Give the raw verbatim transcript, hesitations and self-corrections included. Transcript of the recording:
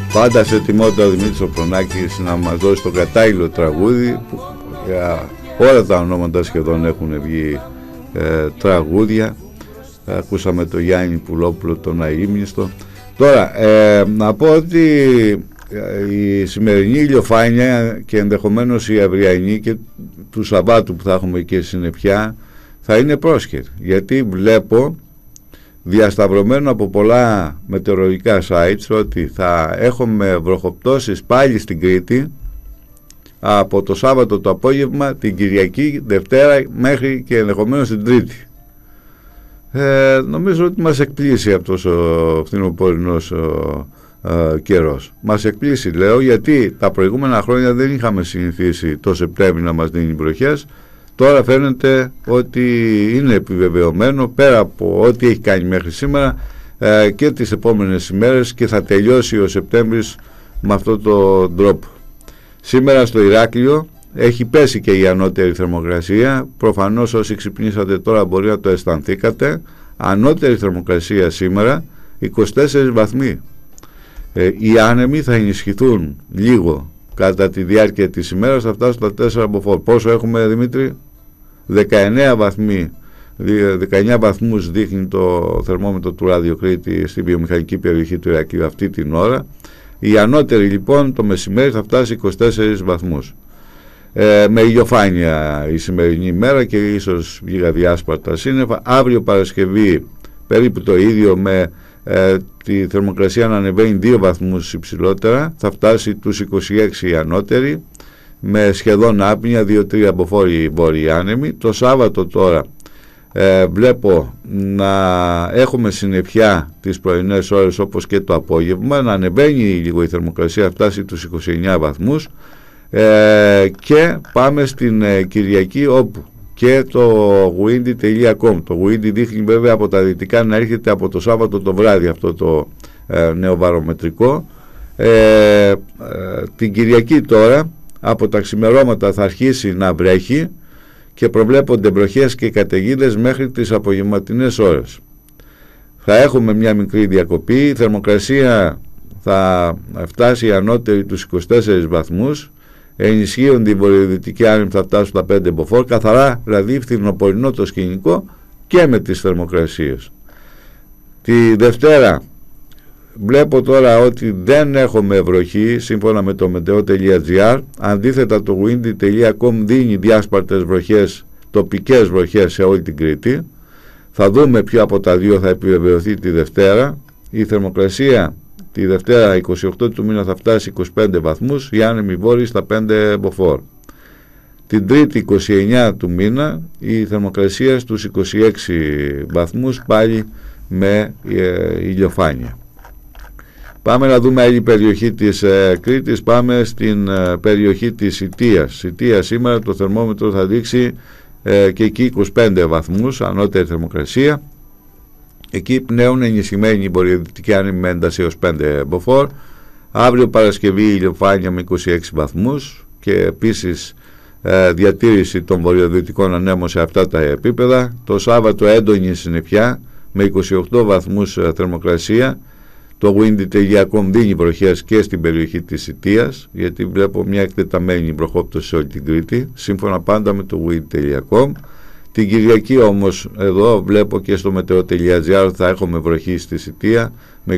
Πάντα σε ετοιμότητα ο Δημήτρης ο Προνάκης να μας δώσει το κατάλληλο τραγούδι που για όλα τα ονόματα σχεδόν έχουν βγει ε, τραγούδια. Ακούσαμε το Γιάννη Πουλόπουλο, τον Αείμνηστο. Τώρα ε, να πω ότι η σημερινή ηλιοφάνεια και ενδεχομένως η αυριανή και του Σαββάτου που θα έχουμε και συννεφιά θα είναι πρόσχερη, γιατί βλέπω διασταυρωμένο από πολλά μετεωρολογικά sites ότι θα έχουμε βροχοπτώσεις πάλι στην Κρήτη από το Σάββατο το απόγευμα, την Κυριακή, Δευτέρα μέχρι και ενδεχομένως την Τρίτη. Ε, νομίζω ότι μας εκπλήσει αυτός ο φθινοπορεινός ο, ο, καιρός. Μας εκπλήσει, λέω, γιατί τα προηγούμενα χρόνια δεν είχαμε συνηθίσει το Σεπτέμβριο να μας δίνει βροχές. Τώρα φαίνεται ότι είναι επιβεβαιωμένο, πέρα από ό,τι έχει κάνει μέχρι σήμερα ε, και τις επόμενες ημέρες, και θα τελειώσει ο Σεπτέμβρης με αυτόν τον τρόπο. Σήμερα στο Ηράκλειο έχει πέσει και η ανώτερη θερμοκρασία. Προφανώς όσοι ξυπνήσατε τώρα μπορεί να το αισθανθήκατε. Ανώτερη θερμοκρασία σήμερα είκοσι τέσσερις βαθμοί. Ε, οι άνεμοι θα ενισχυθούν λίγο κατά τη διάρκεια της ημέρας, θα φτάσουν στα τέσσερα μποφόρ. Πόσο έχουμε, Δημήτρη? δεκαεννέα βαθμοί. δεκαεννέα βαθμούς δείχνει το θερμόμετρο του ραδιοκρίτη στη βιομηχανική περιοχή του Ηρακλείου αυτή την ώρα. Η ανώτερη λοιπόν το μεσημέρι θα φτάσει είκοσι τέσσερις βαθμούς. Ε, με ηλιοφάνεια η σημερινή ημέρα και ίσως λίγα διάσπαρτα σύννεφα. Αύριο Παρασκευή περίπου το ίδιο, με ε, τη θερμοκρασία να ανεβαίνει δύο βαθμούς υψηλότερα, θα φτάσει τους είκοσι έξι η ανώτερη, με σχεδόν άπνοια, δύο τρία μποφόρ βόρειοι άνεμοι. Το Σάββατο τώρα ε, βλέπω να έχουμε συννεφιά τις πρωινές ώρες όπως και το απόγευμα, να ανεβαίνει λίγο η θερμοκρασία, φτάσει τους είκοσι εννέα βαθμούς. Ε, και πάμε στην ε, Κυριακή, όπου και το windy τελεία com, το windy δείχνει βέβαια από τα δυτικά να έρχεται από το Σάββατο το βράδυ αυτό το ε, νεοβαρομετρικό. ε, ε, την Κυριακή τώρα από τα ξημερώματα θα αρχίσει να βρέχει και προβλέπονται βροχές και καταιγίδες μέχρι τις απογευματινές ώρες. Θα έχουμε μια μικρή διακοπή, η θερμοκρασία θα φτάσει ανώτερη τους είκοσι τέσσερις βαθμούς, ενισχύονται οι βορειοδυτικοί άνεμοι, θα φτάσουν στα πέντε μποφόρ, καθαρά δηλαδή φθινοπορεινό το σκηνικό και με τις θερμοκρασίες. Τη Δευτέρα βλέπω τώρα ότι δεν έχουμε βροχή σύμφωνα με το μετεό τελεία τζι άρ. Αντίθετα το windy τελεία com δίνει διάσπαρτες βροχές, τοπικές βροχές σε όλη την Κρήτη. Θα δούμε ποιο από τα δύο θα επιβεβαιωθεί τη Δευτέρα. Η θερμοκρασία τη Δευτέρα είκοσι οκτώ του μήνα θα φτάσει είκοσι πέντε βαθμούς, οι άνεμοι βόρειοι στα πέντε μποφόρ. Την Τρίτη είκοσι εννέα του μήνα η θερμοκρασία στους είκοσι έξι βαθμούς, πάλι με ε, ηλιοφάνεια. Πάμε να δούμε άλλη περιοχή της ε, Κρήτης. Πάμε στην ε, περιοχή της Σιτίας. Σιτία σήμερα το θερμόμετρο θα δείξει ε, και εκεί είκοσι πέντε βαθμούς ανώτερη θερμοκρασία. Εκεί πνέουν ενισχυμένοι οι βορειοδυτικοί άνεμοι με ένταση έως πέντε μποφόρ. Αύριο Παρασκευή ηλιοφάνεια με είκοσι έξι βαθμούς και επίσης ε, διατήρηση των βορειοδυτικών ανέμων σε αυτά τα επίπεδα. Το Σάββατο έντονη συννεφιά με είκοσι οκτώ βαθμούς ε, θερμοκρασία. Το windy τελεία com δίνει βροχές και στην περιοχή της Σιτίας, γιατί βλέπω μια εκτεταμένη βροχόπτωση σε όλη την Κρήτη, σύμφωνα πάντα με το windy τελεία com. Την Κυριακή όμως εδώ βλέπω και στο μετεό τελεία τζι άρ θα έχουμε βροχή στη Σιτία με